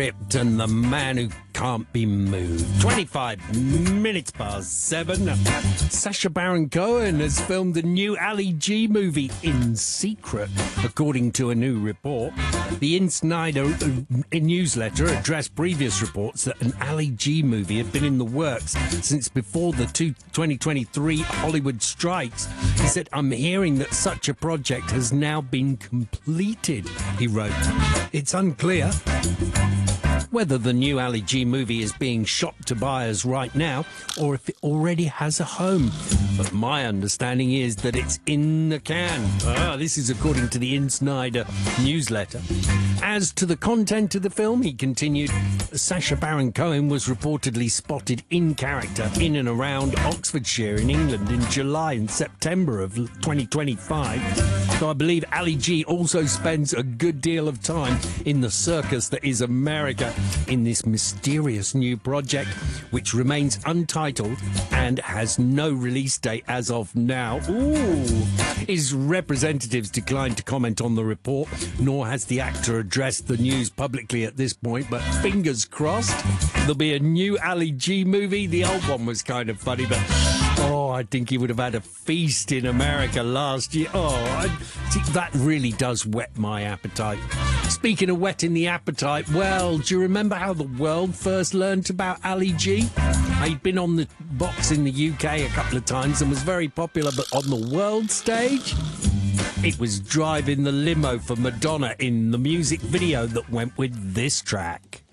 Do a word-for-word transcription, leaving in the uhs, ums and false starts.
script and the man who can't be moved. twenty-five minutes past seven. Sacha Baron Cohen has filmed a new Ali G movie in secret, according to a new report. The Insider newsletter addressed previous reports that an Ali G movie had been in the works since before the twenty twenty-three Hollywood strikes. He said, "I'm hearing that such a project has now been completed," he wrote. It's unclear whether the new Ali G movie is being shopped to buyers right now or if it already has a home. But my understanding is that it's in the can. Ah, this is according to the Insider newsletter. As to the content of the film, he continued, Sacha Baron Cohen was reportedly spotted in character in and around Oxfordshire in England in July and September of twenty twenty-five. So I believe Ali G also spends a good deal of time in the circus that is America in this mysterious new project, which remains untitled and has no release date as of now. Ooh. His representatives declined to comment on the report, nor has the actor addressed the news publicly at this point, but fingers crossed there'll be a new Ali G movie. The old one was kind of funny, but oh, I think he would have had a feast in America last year. Oh, I, see, that really does whet my appetite. Speaking of whetting the appetite, well, do you remember how the world first learnt about Ali G? He'd been on the box in the U K a couple of times and was very popular, but on the world stage, it was driving the limo for Madonna in the music video that went with this track.